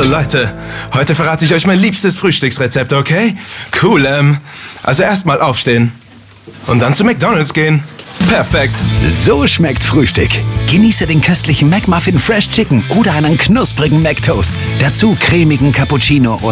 Leute, heute verrate ich euch mein liebstes Frühstücksrezept, okay? Cool, also erstmal aufstehen und dann zu McDonald's gehen. Perfekt. So schmeckt Frühstück. Genieße den köstlichen McMuffin Fresh Chicken oder einen knusprigen McToast. Dazu cremigen Cappuccino und